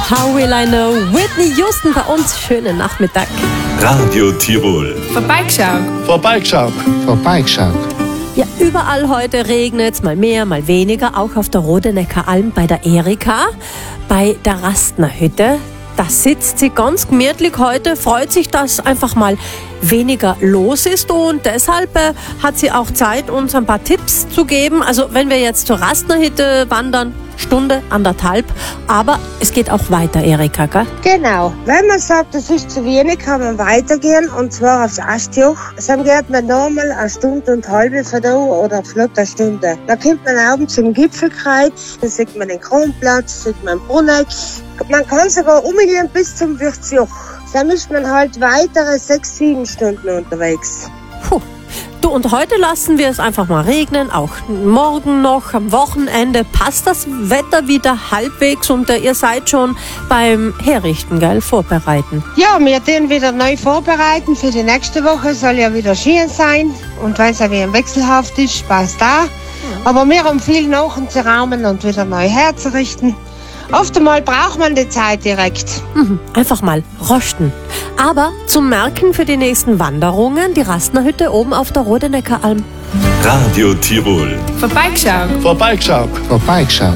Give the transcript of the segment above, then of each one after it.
How Will I Know? Whitney Houston bei uns. Schönen Nachmittag. Radio Tirol. Vorbeigeschaut. Vorbeigeschaut. Vorbeigeschaut. Ja, überall heute regnet's, mal mehr, mal weniger. Auch auf der Rodenecker Alm bei der Erika, bei der Rastner Hütte. Da sitzt sie ganz gemütlich heute, freut sich, dass einfach mal weniger los ist und deshalb hat sie auch Zeit, uns ein paar Tipps zu geben. Also wenn wir jetzt zur Rastner Hütte wandern, Stunde, anderthalb, aber es geht auch weiter, Erika, gell? Genau. Wenn man sagt, das ist zu wenig, kann man weitergehen und zwar aufs Astjoch. Dann geht man normal eine Stunde und eine halbe von da oder flott eine Stunde. Dann kommt man oben zum Gipfelkreuz, dann sieht man den Kronplatz, sieht man Bruneck. Man kann sogar umgehen bis zum Wirtsjoch. Dann ist man halt weitere 6-7 Stunden unterwegs. Puh. Du, und heute lassen wir es einfach mal regnen, auch morgen noch, am Wochenende passt das Wetter wieder halbwegs und ihr seid schon beim Herrichten, gell, vorbereiten. Ja, wir den wieder neu vorbereiten für die nächste Woche, soll ja wieder Skiern sein und weil es ja wie ein Wechselhaft ist, Spaß da. Aber wir haben viel nachzuraumen und wieder neu herzurichten. Oft einmal braucht man die Zeit direkt. Einfach mal rosten. Aber zum Merken für die nächsten Wanderungen, die Rastner Hütte oben auf der Rodenecker Alm. Radio Tirol. Vorbeigeschaut. Vorbeigeschaut. Vorbeigeschaut.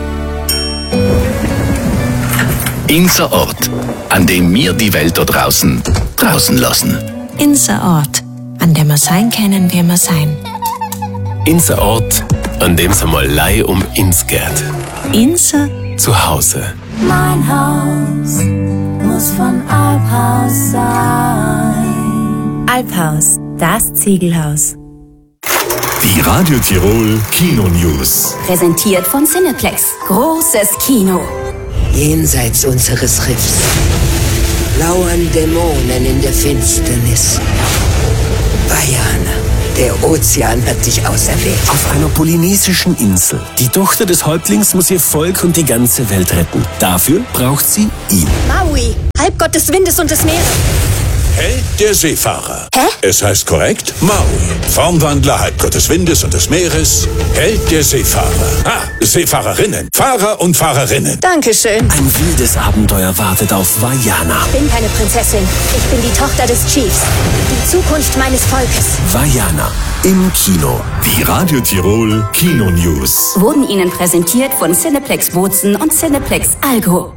Unser Ort, an dem wir die Welt da draußen lassen. Unser Ort, an dem wir sein können, wie wir sein. Unser Ort, an dem es einmal Lei um uns geht. Unser Zuhause. Mein Haus muss von Alphaus sein. Alphaus, das Ziegelhaus. Die Radio Tirol Kino News. Präsentiert von Cineplex. Großes Kino. Jenseits unseres Riffs lauern Dämonen in der Finsternis. Vajana, der Ozean hat dich auserwählt. Auf einer polynesischen Insel. Die Tochter des Häuptlings muss ihr Volk und die ganze Welt retten. Dafür braucht sie ihn. Maui, Halbgott des Windes und des Meeres. Held der Seefahrer. Hä? Es heißt korrekt Maui. Formwandler, Halbgott des Windes und des Meeres. Held der Seefahrer. Seefahrerinnen. Fahrer und Fahrerinnen. Dankeschön. Ein wildes Abenteuer wartet auf Vajana. Ich bin keine Prinzessin. Ich bin die Tochter des Chiefs. Die Zukunft meines Volkes. Vajana im Kino. Die Radio Tirol Kino News. Wurden Ihnen präsentiert von Cineplex Bozen und Cineplex Algo.